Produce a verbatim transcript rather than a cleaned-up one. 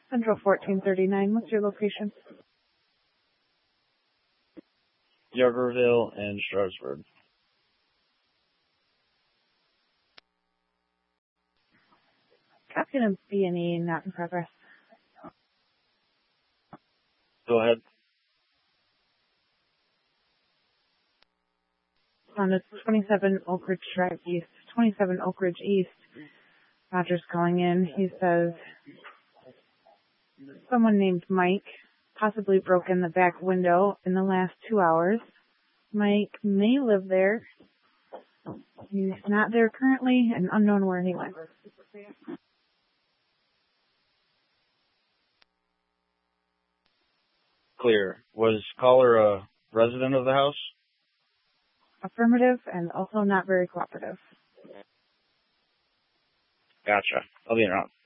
Central fourteen thirty-nine, what's your location? Yargerville and Strasburg. That's going to be an E, not in progress. Go ahead. On the twenty-seven Oak Ridge Drive East, twenty-seven Oak Ridge East. Roger's calling in. He says someone named Mike possibly broke in the back window in the last two hours. Mike may live there. He's not there currently and unknown where he went. Clear. Was caller a resident of the house? Affirmative and also not very cooperative. Gotcha. I'll be around.